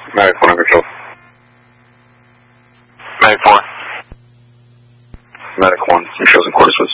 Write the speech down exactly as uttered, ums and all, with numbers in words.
Medic one under control. Medic four. Medic one, I'm chosen quarters with